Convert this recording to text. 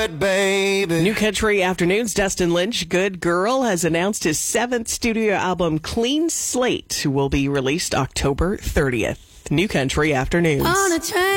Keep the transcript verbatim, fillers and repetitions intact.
it, baby. New Country Afternoons, Dustin Lynch, Good Girl, has announced his seventh studio album, Clean Slate, will be released October thirtieth. New Country Afternoons.